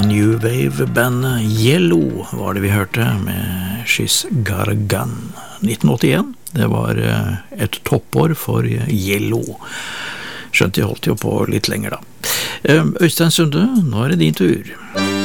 New Wave-bandet Yellow var det vi hørte med She's Got a Gun. 1981, det var et toppår for Yellow. Skjønt de holdt jo på litt lenger da. Øystein Sunde, nå er det din tur.